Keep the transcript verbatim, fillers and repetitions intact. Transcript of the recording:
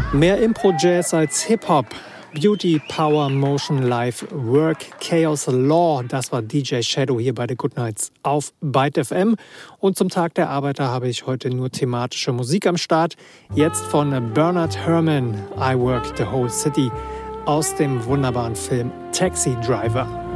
Mehr Impro-Jazz als Hip-Hop. Beauty, Power, Motion, Life, Work, Chaos, Law. Das war D J Shadow hier bei The Good Nights auf Byte F M. Und zum Tag der Arbeiter habe ich heute nur thematische Musik am Start. Jetzt von Bernard Herrmann, I Work the Whole City, aus dem wunderbaren Film Taxi Driver.